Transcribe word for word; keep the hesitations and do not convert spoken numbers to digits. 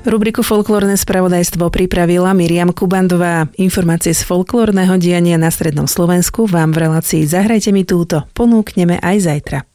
Rubriku Folklórne spravodajstvo pripravila Miriam Kubandová. Informácie z folklórneho diania na strednom Slovensku vám v relácii Zahrajte mi túto ponúkneme aj zajtra.